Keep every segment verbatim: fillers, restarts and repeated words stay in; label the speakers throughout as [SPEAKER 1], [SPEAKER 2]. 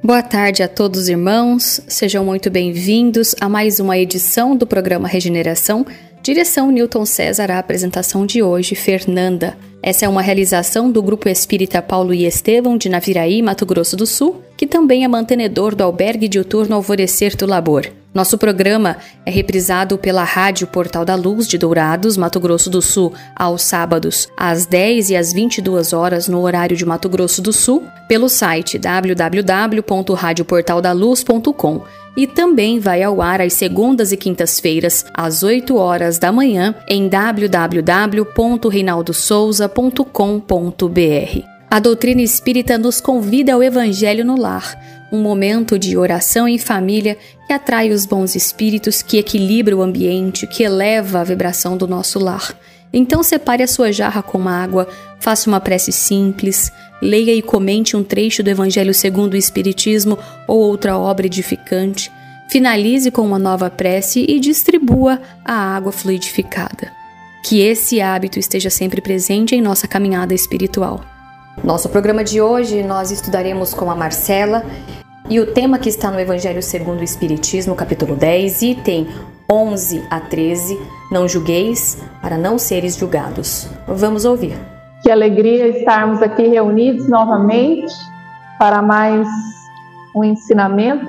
[SPEAKER 1] Boa tarde a todos os irmãos, sejam muito bem-vindos a mais uma edição do programa Regeneração. Direção Newton César, a apresentação de hoje, Fernanda. Essa é uma realização do Grupo Espírita Paulo e Estevão de Naviraí, Mato Grosso do Sul, que também é mantenedor do Albergue Diuturno Alvorecer do Labor. Nosso programa é reprisado pela Rádio Portal da Luz de Dourados, Mato Grosso do Sul, aos sábados, às dez e às vinte e duas horas no horário de Mato Grosso do Sul, pelo site w w w ponto radio portal da luz ponto com. E também vai ao ar às segundas e quintas-feiras, às oito horas da manhã, em w w w ponto reinaldo souza ponto com ponto b r. A doutrina espírita nos convida ao Evangelho no Lar, um momento de oração em família que atrai os bons espíritos, que equilibra o ambiente, que eleva a vibração do nosso lar. Então separe a sua jarra com água, faça uma prece simples, leia e comente um trecho do Evangelho segundo o Espiritismo ou outra obra edificante, finalize com uma nova prece e distribua a água fluidificada. Que esse hábito esteja sempre presente em nossa caminhada espiritual. Nosso programa de hoje nós estudaremos com a Marcela e o tema que está no Evangelho segundo o Espiritismo, capítulo dez, item onze a treze, não julgueis para não seres julgados. Vamos ouvir.
[SPEAKER 2] Que alegria estarmos aqui reunidos novamente para mais um ensinamento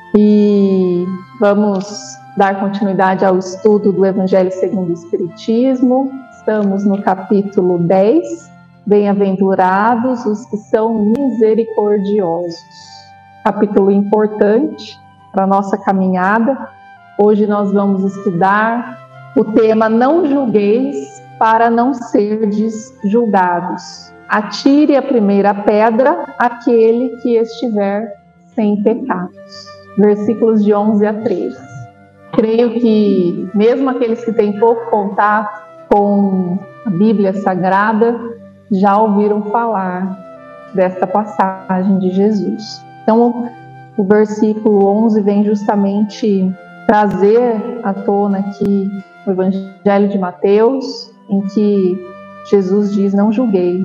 [SPEAKER 2] e vamos dar continuidade ao estudo do Evangelho segundo o Espiritismo. Estamos no capítulo dez, Bem-aventurados os que são misericordiosos. Capítulo importante para a nossa caminhada. Hoje nós vamos estudar o tema Não julgueis para não serdes julgados. Atire a primeira pedra aquele que estiver sem pecados. Versículos de onze a treze. Creio que mesmo aqueles que têm pouco contato com a Bíblia Sagrada já ouviram falar desta passagem de Jesus. Então, o versículo onze vem justamente trazer à tona aqui o Evangelho de Mateus, em que Jesus diz: não julgueis,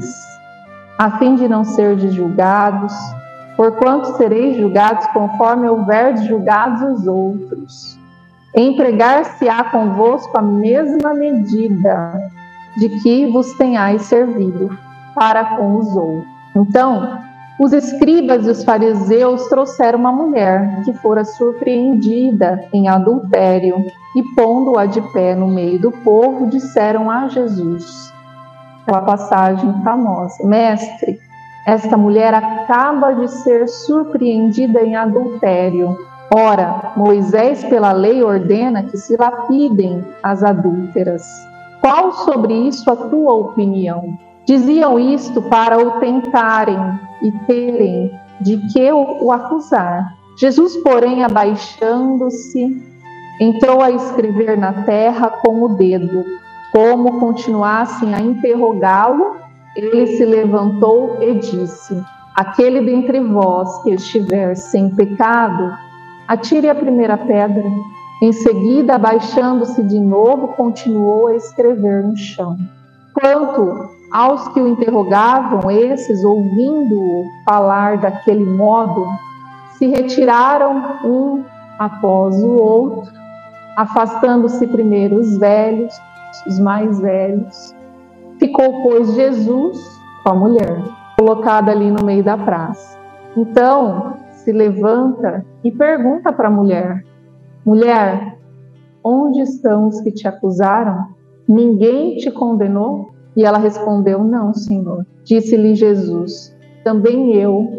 [SPEAKER 2] a fim de não serdes julgados, porquanto sereis julgados conforme houverdes julgados os outros. Empregar-se-á convosco a mesma medida de que vos tenhais servido para com os outros. Então, os escribas e os fariseus trouxeram uma mulher que fora surpreendida em adultério e, pondo-a de pé no meio do povo, disseram a Jesus, aquela passagem famosa: Mestre, esta mulher acaba de ser surpreendida em adultério. Ora, Moisés pela lei ordena que se lapidem as adúlteras. Qual sobre isso a tua opinião? Diziam isto para o tentarem e terem de que o acusar. Jesus, porém, abaixando-se, entrou a escrever na terra com o dedo. Como continuassem a interrogá-lo, ele se levantou e disse: aquele dentre vós que estiver sem pecado, atire a primeira pedra. Em seguida, abaixando-se de novo, continuou a escrever no chão. Quanto aos que o interrogavam, esses, ouvindo-o falar daquele modo, se retiraram um após o outro, afastando-se primeiro os velhos, os mais velhos. Ficou, pois, Jesus com a mulher, colocada ali no meio da praça. Então, se levanta e pergunta para a mulher: mulher, onde estão os que te acusaram? Ninguém te condenou? E ela respondeu: não, Senhor. Disse-lhe Jesus: também eu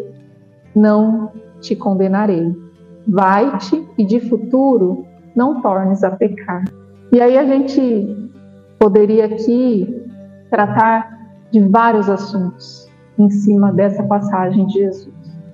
[SPEAKER 2] não te condenarei. Vai-te e de futuro não tornes a pecar. E aí a gente poderia aqui tratar de vários assuntos em cima dessa passagem de Jesus.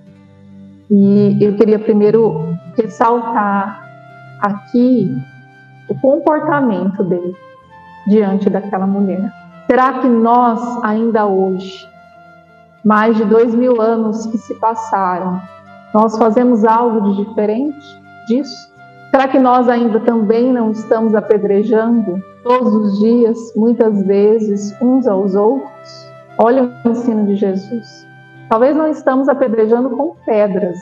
[SPEAKER 2] E eu queria primeiro ressaltar aqui o comportamento dele diante daquela mulher. Será que nós, ainda hoje, mais de dois mil anos que se passaram, nós fazemos algo de diferente disso? Será que nós ainda também não estamos apedrejando todos os dias, muitas vezes, uns aos outros? Olha o ensino de Jesus. Talvez não estamos apedrejando com pedras,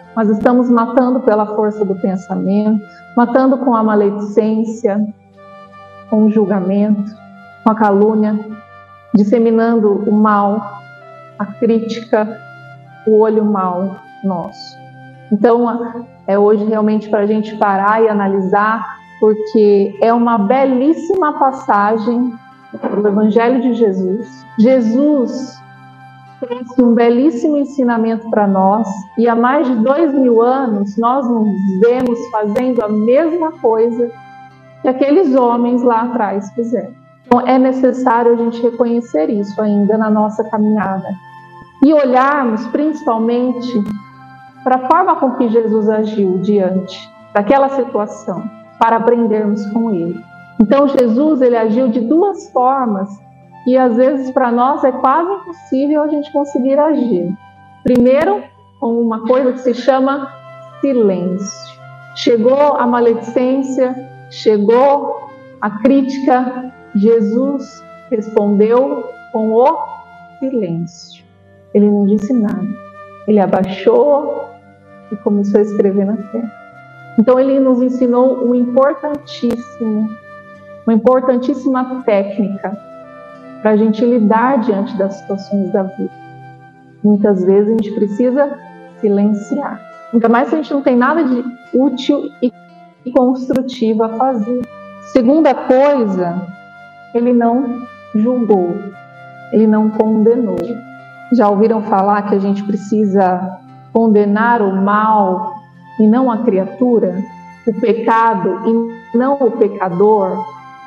[SPEAKER 2] Nós estamos matando pela força do pensamento, matando com a maledicência, com o julgamento, com a calúnia, disseminando o mal, a crítica, o olho mau nosso. Então, é hoje realmente para a gente parar e analisar, porque é uma belíssima passagem do Evangelho de Jesus. Jesus trouxe um belíssimo ensinamento para nós, e há mais de dois mil anos nós nos vemos fazendo a mesma coisa que aqueles homens lá atrás fizeram. Então é necessário a gente reconhecer isso ainda na nossa caminhada e olharmos principalmente para a forma com que Jesus agiu diante daquela situação, para aprendermos com ele. Então Jesus, ele agiu de duas formas e às vezes para nós é quase impossível a gente conseguir agir. Primeiro, com uma coisa que se chama silêncio. Chegou a maledicência, chegou a crítica, Jesus respondeu com o silêncio. Ele não disse nada. Ele abaixou e começou a escrever na terra. Então ele nos ensinou um importantíssimo, uma importantíssima técnica para a gente lidar diante das situações da vida. Muitas vezes a gente precisa silenciar. Ainda mais se a gente não tem nada de útil e construtivo a fazer. Segunda coisa, ele não julgou, ele não condenou. Já ouviram falar que a gente precisa condenar o mal e não a criatura? O pecado e não o pecador?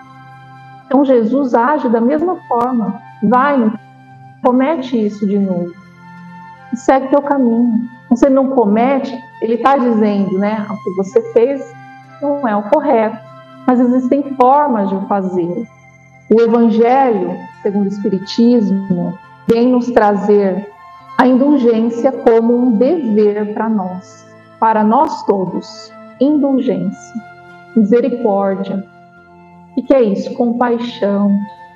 [SPEAKER 2] Então Jesus age da mesma forma. Vai, não comete isso de novo. E segue teu caminho. Você não comete, ele está dizendo, né? O que você fez não é o correto. Mas existem formas de fazer. O Evangelho, segundo o Espiritismo, vem nos trazer a indulgência como um dever para nós, para nós todos. Indulgência, misericórdia. O que é isso? Compaixão,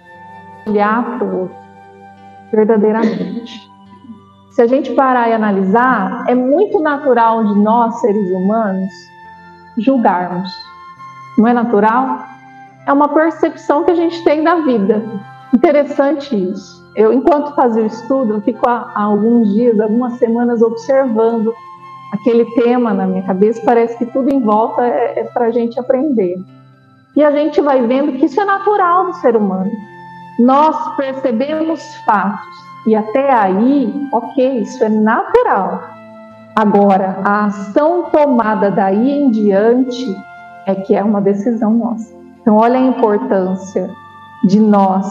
[SPEAKER 2] olhar para o outro, verdadeiramente. Se a gente parar e analisar, é muito natural de nós, seres humanos, julgarmos. Não é natural? É uma percepção que a gente tem da vida. Interessante isso. Eu, enquanto fazia o estudo, eu fico há, há alguns dias, algumas semanas observando aquele tema na minha cabeça. Parece que tudo em volta é, é para a gente aprender. E a gente vai vendo que isso é natural do ser humano. Nós percebemos fatos. E até aí, ok, isso é natural. Agora, a ação tomada daí em diante é que é uma decisão nossa. Então, olha a importância de nós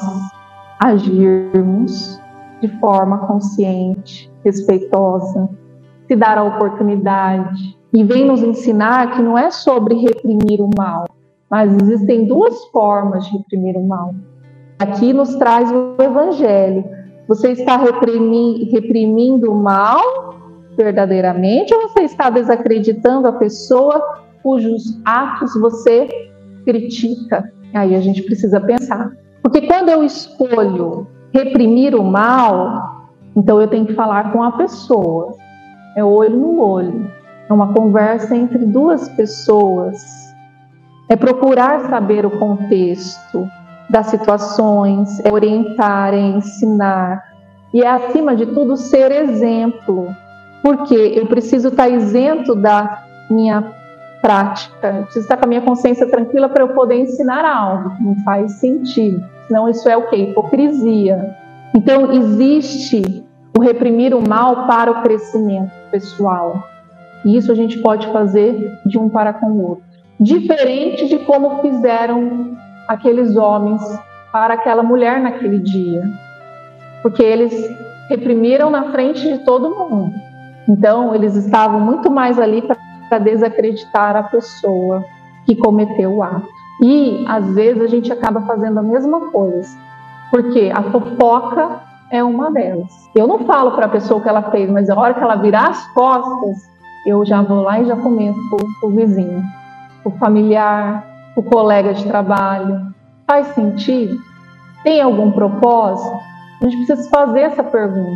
[SPEAKER 2] agirmos de forma consciente, respeitosa, se dar a oportunidade. E vem nos ensinar que não é sobre reprimir o mal, mas existem duas formas de reprimir o mal. Aqui nos traz o Evangelho. Você está reprimi- reprimindo o mal verdadeiramente ou você está desacreditando a pessoa cujos atos você critica? Aí a gente precisa pensar. Porque quando eu escolho reprimir o mal, então eu tenho que falar com a pessoa. É olho no olho. É uma conversa entre duas pessoas. É procurar saber o contexto das situações, é orientar, é ensinar. E é, acima de tudo, ser exemplo. Porque eu preciso estar isento da minha prática. Eu preciso estar com a minha consciência tranquila para eu poder ensinar algo. Não faz sentido. Senão isso é o quê? Hipocrisia. Então, existe o reprimir o mal para o crescimento pessoal. E isso a gente pode fazer de um para com o outro. Diferente de como fizeram aqueles homens para aquela mulher naquele dia. Porque eles reprimiram na frente de todo mundo. Então, eles estavam muito mais ali para desacreditar a pessoa que cometeu o ato. E, às vezes, a gente acaba fazendo a mesma coisa. Porque a fofoca é uma delas. Eu não falo para a pessoa o que ela fez, mas a hora que ela virar as costas, eu já vou lá e já comento para o vizinho, para o familiar, para o colega de trabalho. Faz sentido? Tem algum propósito? A gente precisa fazer essa pergunta.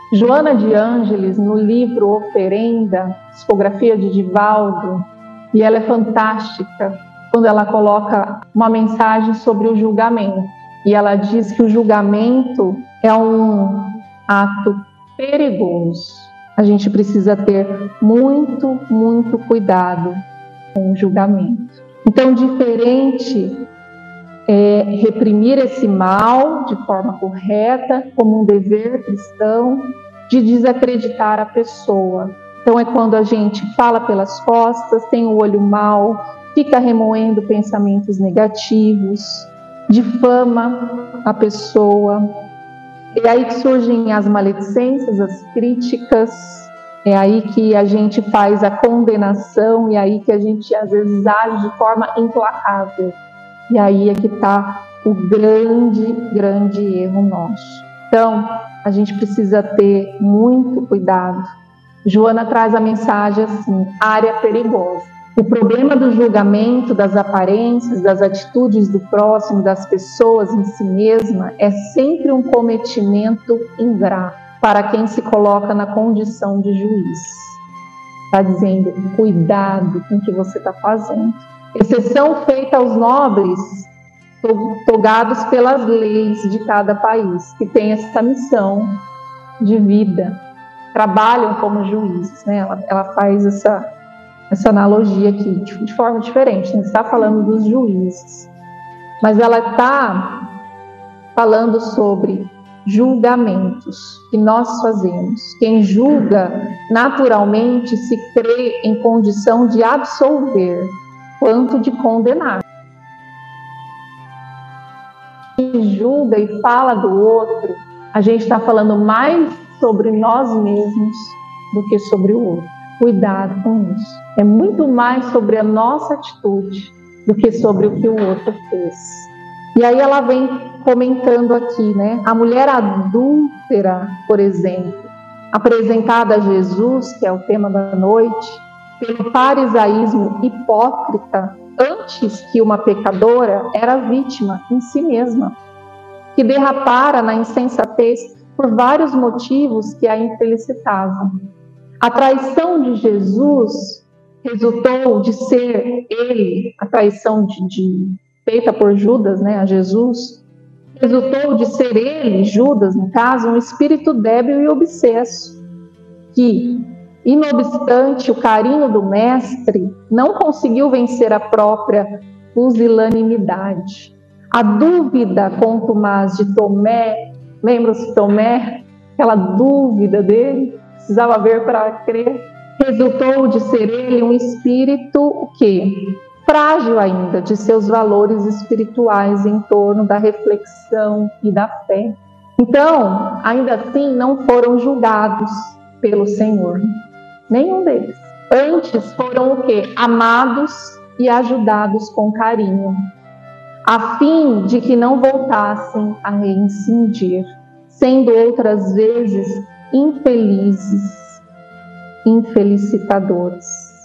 [SPEAKER 2] Joana de Ângeles, no livro Oferenda, psicografia de Divaldo, e ela é fantástica quando ela coloca uma mensagem sobre o julgamento. E ela diz que o julgamento é um ato perigoso. A gente precisa ter muito, muito cuidado com o julgamento. Então, diferente é reprimir esse mal de forma correta, como um dever cristão, de desacreditar a pessoa. Então, é quando a gente fala pelas costas, tem o olho mau, fica remoendo pensamentos negativos, difama a pessoa. É aí que surgem as maledicências, as críticas, é aí que a gente faz a condenação, e é aí que a gente às vezes age de forma implacável. E aí é que está o grande, grande erro nosso. Então, a gente precisa ter muito cuidado. Joana traz a mensagem assim, área perigosa. O problema do julgamento, das aparências, das atitudes do próximo, das pessoas em si mesma, é sempre um cometimento ingrato para quem se coloca na condição de juiz. Está dizendo, cuidado com o que você está fazendo. Exceção feita aos nobres, togados pelas leis de cada país, que tem essa missão de vida, trabalham como juízes, né? Ela, ela faz essa, essa analogia aqui, de, de forma diferente, não está falando dos juízes, mas ela está falando sobre julgamentos que nós fazemos. Quem julga, naturalmente, se crê em condição de absolver, quanto de condenar. Quem julga e fala do outro, a gente está falando mais sobre nós mesmos do que sobre o outro. Cuidado com isso. É muito mais sobre a nossa atitude do que sobre o que o outro fez. E aí ela vem comentando aqui, né? A mulher adúltera, por exemplo, apresentada a Jesus, que é o tema da noite, pelo farisaísmo hipócrita, antes que uma pecadora, era vítima em si mesma, que derrapara na insensatez por vários motivos que a infelicitavam. A traição de Jesus resultou de ser ele, a traição de, de, feita por Judas, né, a Jesus, resultou de ser ele, Judas, no caso, um espírito débil e obsesso, que, inobstante o carinho do mestre, não conseguiu vencer a própria pusilanimidade. A dúvida contumaz de Tomé, lembra-se Tomé? Aquela dúvida dele, precisava ver para crer, resultou de ser ele um espírito o quê? Frágil ainda de seus valores espirituais em torno da reflexão e da fé. Então, ainda assim, não foram julgados pelo Senhor. Nenhum deles. Antes foram o quê? Amados e ajudados com carinho, a fim de que não voltassem a reincindir, sendo outras vezes infelizes, infelicitadores.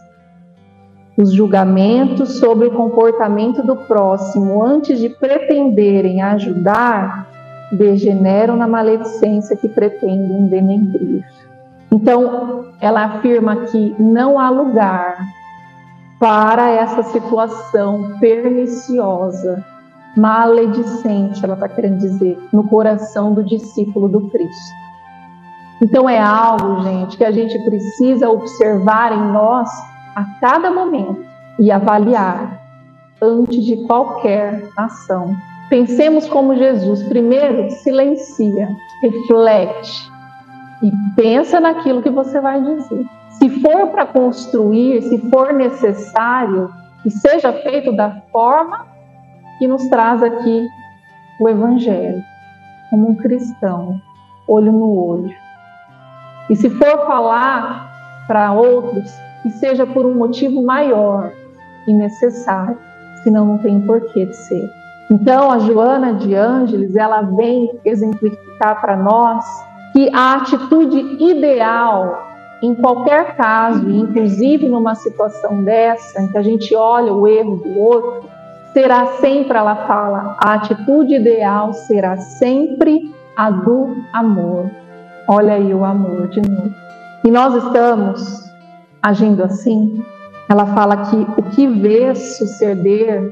[SPEAKER 2] Os julgamentos sobre o comportamento do próximo, antes de pretenderem ajudar, degeneram na maledicência que pretendem denegrir. Então, ela afirma que não há lugar para essa situação perniciosa, maledicente, ela está querendo dizer, no coração do discípulo do Cristo. Então, é algo, gente, que a gente precisa observar em nós a cada momento e avaliar antes de qualquer ação. Pensemos como Jesus. Primeiro, silencia, reflete e pensa naquilo que você vai dizer. Se for para construir, se for necessário, que seja feito da forma que nos traz aqui o Evangelho, como um cristão, olho no olho. E se for falar para outros, que seja por um motivo maior e necessário, senão não tem porquê de ser. Então, a Joana de Ângeles, ela vem exemplificar para nós que a atitude ideal, em qualquer caso, inclusive numa situação dessa, em que a gente olha o erro do outro, será sempre, ela fala, a atitude ideal será sempre a do amor. Olha aí o amor de novo. E nós estamos agindo assim. Ela fala que o que vês suceder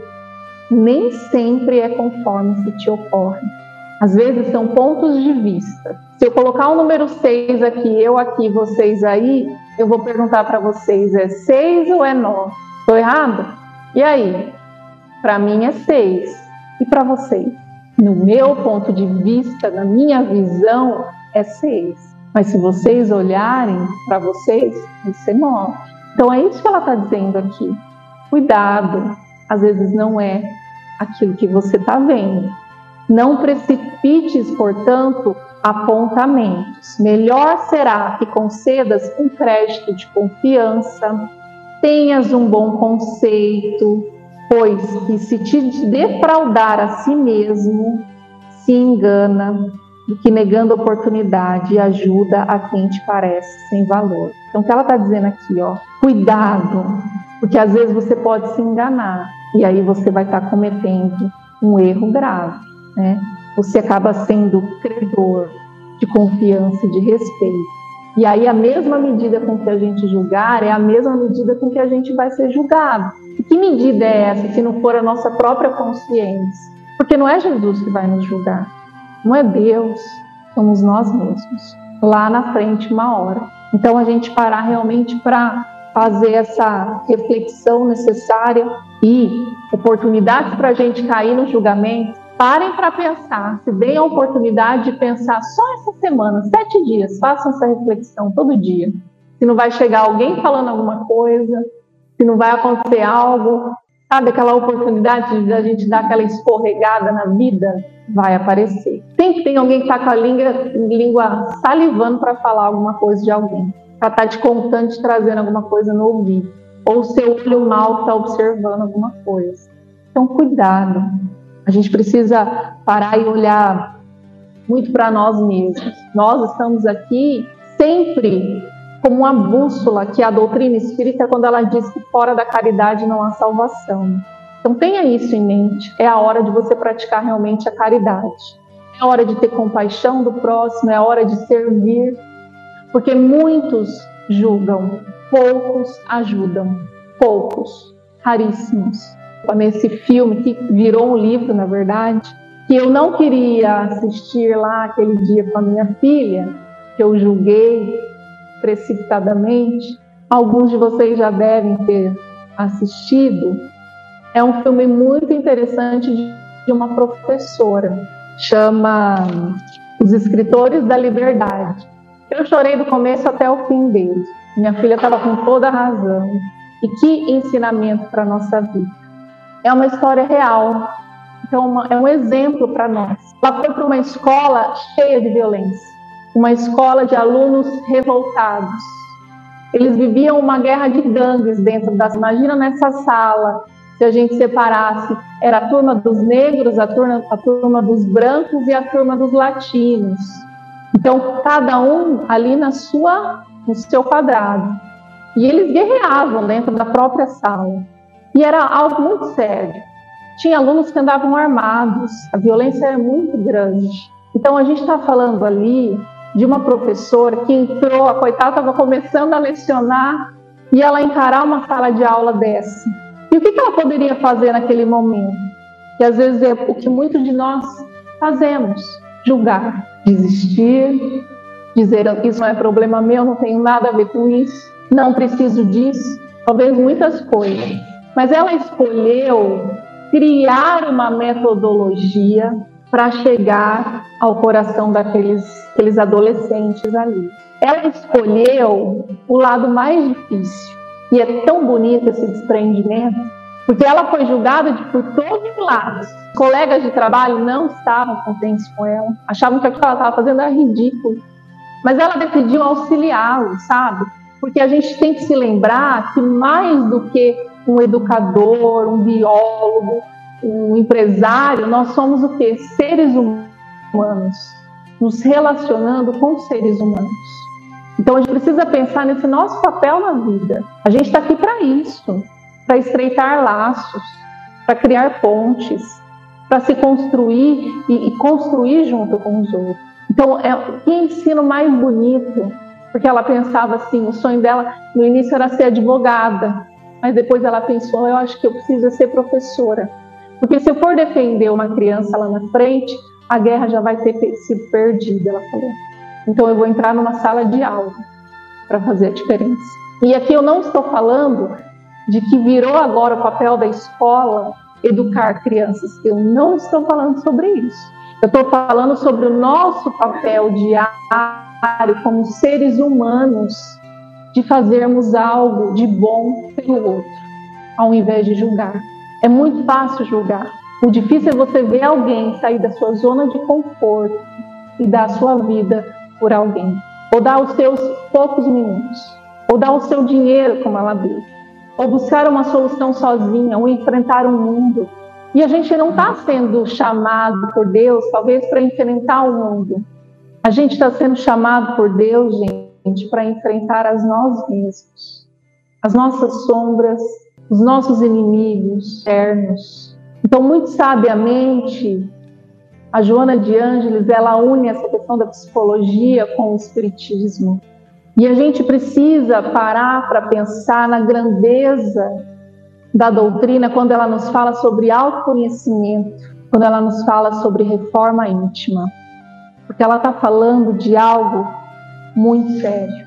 [SPEAKER 2] nem sempre é conforme se te ocorre. Às vezes são pontos de vista. Se eu colocar o número seis aqui, eu aqui, vocês aí, eu vou perguntar para vocês, é seis ou é nove? Estou errado? E aí? Para mim é seis. E para vocês? No meu ponto de vista, na minha visão, é seis. Mas se vocês olharem para vocês, vai ser nove. Então é isso que ela está dizendo aqui. Cuidado, às vezes não é aquilo que você está vendo. Não precipites, portanto, apontamentos. Melhor será que concedas um crédito de confiança, tenhas um bom conceito, pois que se te defraudar a si mesmo, se engana, do que negando oportunidade e ajuda a quem te parece sem valor. Então, o que ela está dizendo aqui, ó, cuidado, porque às vezes você pode se enganar e aí você vai estar cometendo um erro grave, né? Você acaba sendo credor de confiança e de respeito. E aí a mesma medida com que a gente julgar é a mesma medida com que a gente vai ser julgado. E que medida é essa se não for a nossa própria consciência? Porque não é Jesus que vai nos julgar, não é Deus, somos nós mesmos, lá na frente uma hora. Então a gente parar realmente para fazer essa reflexão necessária e oportunidades para a gente cair no julgamento. Parem para pensar, se deem a oportunidade de pensar só essa semana, sete dias, façam essa reflexão todo dia. Se não vai chegar alguém falando alguma coisa, se não vai acontecer algo, sabe, aquela oportunidade de a gente dar aquela escorregada na vida, vai aparecer. Sempre tem alguém que está com a língua, língua salivando para falar alguma coisa de alguém, para estar te contando, te trazendo alguma coisa no ouvido, ou o seu olho mal está observando alguma coisa. Então, cuidado. A gente precisa parar e olhar muito para nós mesmos. Nós estamos aqui sempre como uma bússola que a doutrina espírita, quando ela diz que fora da caridade não há salvação. Então tenha isso em mente. É a hora de você praticar realmente a caridade. É a hora de ter compaixão do próximo, é a hora de servir. Porque muitos julgam, poucos ajudam. Poucos, raríssimos. Nesse filme, que virou um livro, na verdade, que eu não queria assistir lá aquele dia com a minha filha, que eu julguei precipitadamente. Alguns de vocês já devem ter assistido. É um filme muito interessante de uma professora, chama Os Escritores da Liberdade. Eu chorei do começo até o fim dele. Minha filha estava com toda a razão. E que ensinamento para a nossa vida. É uma história real, então uma, é um exemplo para nós. Ela foi para uma escola cheia de violência, uma escola de alunos revoltados. Eles viviam uma guerra de gangues dentro das... Imagina nessa sala, se a gente separasse, era a turma dos negros, a turma, a turma dos brancos e a turma dos latinos. Então, cada um ali na sua, no seu quadrado. E eles guerreavam dentro da própria sala. E era algo muito sério. Tinha alunos que andavam armados, a violência era muito grande. Então a gente está falando ali de uma professora que entrou, a coitada estava começando a lecionar, e ela encarar uma sala de aula dessa. E o que ela poderia fazer naquele momento? Que às vezes é o que muitos de nós fazemos: julgar, desistir, dizer isso não é problema meu, não tenho nada a ver com isso, não preciso disso, talvez muitas coisas. Mas ela escolheu criar uma metodologia para chegar ao coração daqueles aqueles adolescentes ali. Ela escolheu o lado mais difícil. E é tão bonito esse desprendimento, porque ela foi julgada de, por todos os lados. Colegas de trabalho não estavam contentes com ela, achavam que o que ela estava fazendo era ridículo. Mas ela decidiu auxiliá-lo, sabe? Porque a gente tem que se lembrar que mais do que um educador, um biólogo, um empresário, nós somos o quê? Seres humanos, nos relacionando com seres humanos. Então a gente precisa pensar nesse nosso papel na vida. A gente está aqui para isso, para estreitar laços, para criar pontes, para se construir e, e construir junto com os outros. Então, é que ensino mais bonito, porque ela pensava assim, o sonho dela no início era ser advogada, mas depois ela pensou, eu acho que eu preciso ser professora, porque se eu for defender uma criança lá na frente, a guerra já vai ter sido perdida, ela falou. Então eu vou entrar numa sala de aula para fazer a diferença. E aqui eu não estou falando de que virou agora o papel da escola educar crianças. Eu não estou falando sobre isso. Eu estou falando sobre o nosso papel diário como seres humanos de fazermos algo de bom pelo outro, ao invés de julgar. É muito fácil julgar. O difícil é você ver alguém sair da sua zona de conforto e dar a sua vida por alguém. Ou dar os seus poucos minutos. Ou dar o seu dinheiro, como ela deu. Ou buscar uma solução sozinha, ou enfrentar o mundo. E a gente não está sendo chamado por Deus, talvez, para enfrentar o mundo. A gente está sendo chamado por Deus, gente, para enfrentar as nós mesmos. As nossas sombras, os nossos inimigos externos. Então, muito sabiamente, a Joana de Ângeles, ela une essa questão da psicologia com o espiritismo. E a gente precisa parar para pensar na grandeza da doutrina quando ela nos fala sobre autoconhecimento, quando ela nos fala sobre reforma íntima. Porque ela está falando de algo muito sério.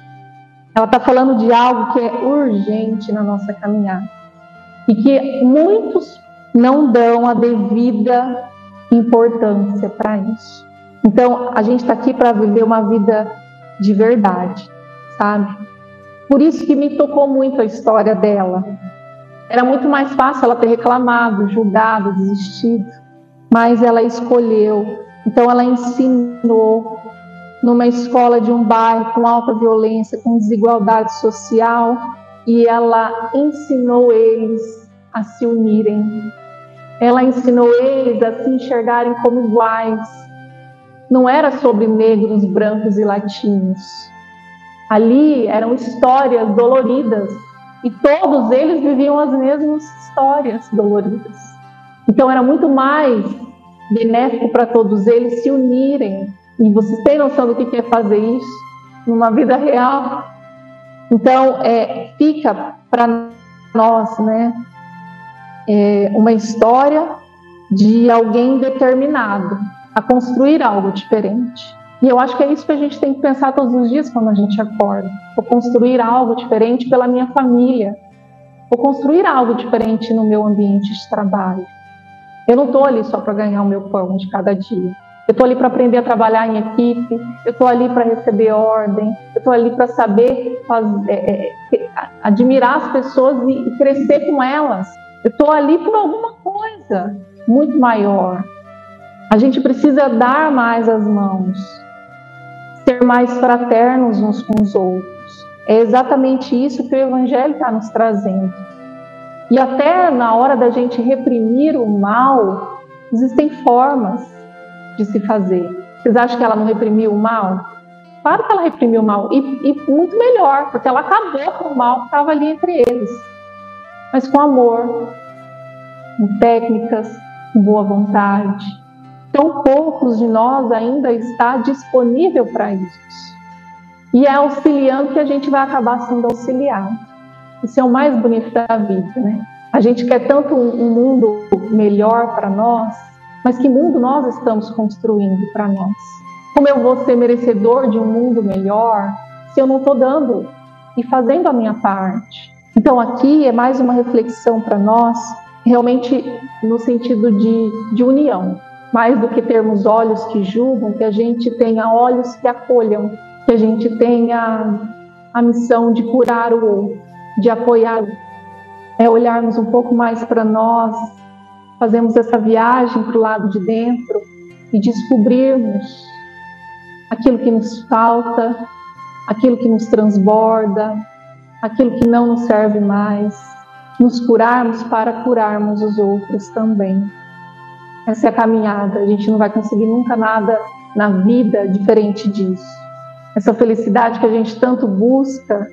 [SPEAKER 2] Ela está falando de algo que é urgente na nossa caminhada. E que muitos não dão a devida importância para isso. Então, a gente está aqui para viver uma vida de verdade, sabe? Por isso que me tocou muito a história dela. Era muito mais fácil ela ter reclamado, julgado, desistido, mas ela escolheu. Então, ela ensinou numa escola de um bairro com alta violência, com desigualdade social, e ela ensinou eles a se unirem. Ela ensinou eles a se enxergarem como iguais. Não era sobre negros, brancos e latinos. Ali eram histórias doloridas. E todos eles viviam as mesmas histórias doloridas. Então era muito mais benéfico para todos eles se unirem. E vocês têm noção do que é fazer isso numa vida real? Então é, fica para nós, né, é uma história de alguém determinado a construir algo diferente. E eu acho que é isso que a gente tem que pensar todos os dias quando a gente acorda. Vou construir algo diferente pela minha família. Vou construir algo diferente no meu ambiente de trabalho. Eu não estou ali só para ganhar o meu pão de cada dia. Eu estou ali para aprender a trabalhar em equipe. Eu estou ali para receber ordem. Eu estou ali para saber fazer, é, é, admirar as pessoas e, e crescer com elas. Eu estou ali por alguma coisa muito maior. A gente precisa dar mais as mãos, ser mais fraternos uns com os outros. É exatamente isso que o Evangelho está nos trazendo. E até na hora da gente reprimir o mal, existem formas de se fazer. Vocês acham que ela não reprimiu o mal? Claro que ela reprimiu o mal, e, e muito melhor, porque ela acabou com o mal que estava ali entre eles. Mas com amor, com técnicas, com boa vontade. Tão poucos de nós ainda está disponível para isso. E é auxiliando que a gente vai acabar sendo auxiliado. Isso é o mais bonito da vida, né? A gente quer tanto um mundo melhor para nós, mas que mundo nós estamos construindo para nós? Como eu vou ser merecedor de um mundo melhor se eu não estou dando e fazendo a minha parte? Então aqui é mais uma reflexão para nós, realmente no sentido de, de união. Mais do que termos olhos que julgam, que a gente tenha olhos que acolham, que a gente tenha a missão de curar o outro, de apoiar, é olharmos um pouco mais para nós, fazermos essa viagem para o lado de dentro e descobrirmos aquilo que nos falta, aquilo que nos transborda, aquilo que não nos serve mais, nos curarmos para curarmos os outros também. Essa é a caminhada, a gente não vai conseguir nunca nada na vida diferente disso. Essa felicidade que a gente tanto busca,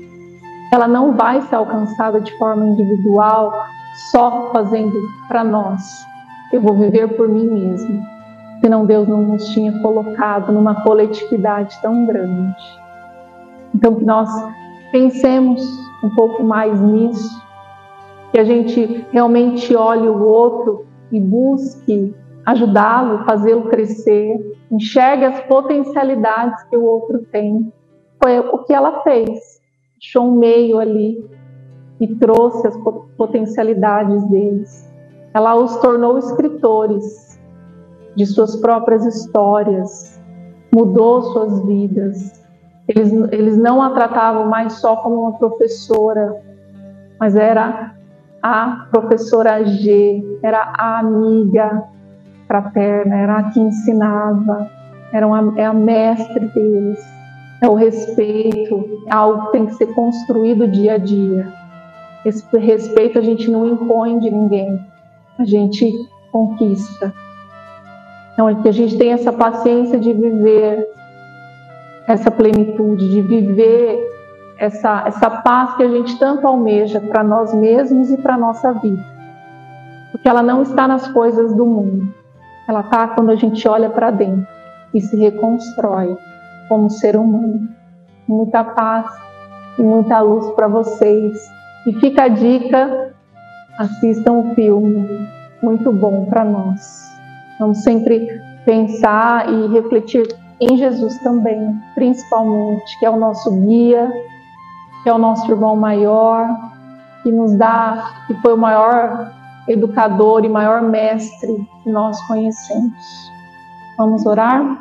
[SPEAKER 2] ela não vai ser alcançada de forma individual, só fazendo para nós. Eu vou viver por mim mesmo. senão Deus não nos tinha colocado numa coletividade tão grande. Então, que nós pensemos um pouco mais nisso, que a gente realmente olhe o outro e busque ajudá-lo, fazê-lo crescer, enxergue as potencialidades que o outro tem. Foi o que ela fez, achou um meio ali e trouxe as potencialidades deles. Ela os tornou escritores de suas próprias histórias, mudou suas vidas. Eles, eles não a tratavam mais só como uma professora, mas era a professora G, era a amiga fraterna, era a que ensinava, era uma, é a mestre deles. É o respeito, é algo que tem que ser construído dia a dia. Esse respeito a gente não impõe de ninguém, a gente conquista. Então, é que a gente tem essa paciência de viver essa plenitude, de viver essa, essa paz que a gente tanto almeja para nós mesmos e para a nossa vida. Porque ela não está nas coisas do mundo, ela está quando a gente olha para dentro e se reconstrói como ser humano. Muita paz e muita luz para vocês. E fica a dica, assistam o filme, muito bom para nós. Vamos sempre pensar e refletir em Jesus também, principalmente, que é o nosso guia, que é o nosso irmão maior, que nos dá, que foi o maior educador e maior mestre que nós conhecemos. Vamos orar?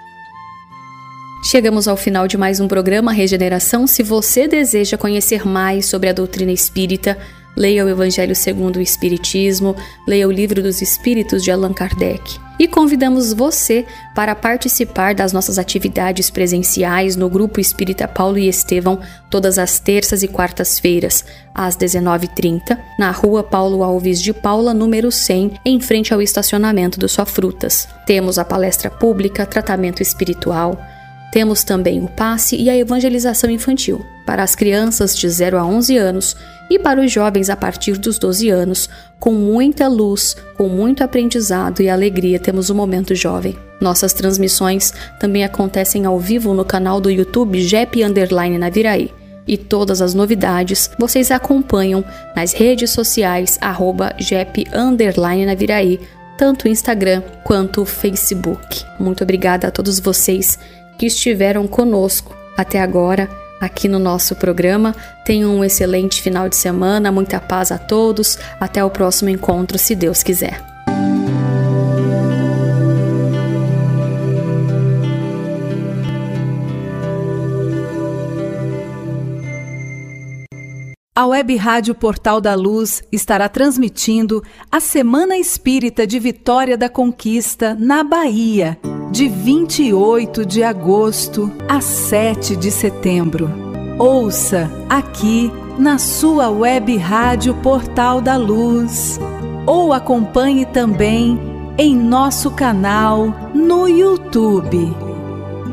[SPEAKER 1] Chegamos ao final de mais um programa Regeneração. Se você deseja conhecer mais sobre a doutrina espírita, leia o Evangelho segundo o Espiritismo, leia o Livro dos Espíritos de Allan Kardec. E convidamos você para participar das nossas atividades presenciais no Grupo Espírita Paulo e Estevão, todas as terças e quartas-feiras, às dezenove e trinta, na Rua Paulo Alves de Paula, número cem, em frente ao estacionamento do Só Frutas. Temos a palestra pública, tratamento espiritual. Temos também o passe e a evangelização infantil, para as crianças de zero a onze anos e para os jovens a partir dos doze anos, com muita luz, com muito aprendizado e alegria. Temos o Momento Jovem. Nossas transmissões também acontecem ao vivo no canal do YouTube J E P Underline Naviraí. E todas as novidades vocês acompanham nas redes sociais arroba J E P Underline Naviraí, tanto o Instagram quanto o Facebook. Muito obrigada a todos vocês que estiveram conosco até agora aqui no nosso programa. Tenham um excelente final de semana, muita paz a todos. Até o próximo encontro, se Deus quiser.
[SPEAKER 3] A Web Rádio Portal da Luz estará transmitindo a Semana Espírita de Vitória da Conquista na Bahia, de vinte e oito de agosto a sete de setembro. Ouça aqui na sua Web Rádio Portal da Luz ou acompanhe também em nosso canal no YouTube.